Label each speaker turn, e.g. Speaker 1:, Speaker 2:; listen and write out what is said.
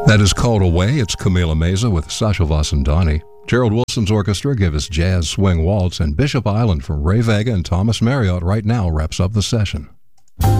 Speaker 1: That is Called Away. It's Camila Meza with Sasha Vasandani. Gerald Wilson's orchestra give us Jazz Swing Waltz, and Bishop Island from Ray Vega and Thomas Marriott right now wraps up the session.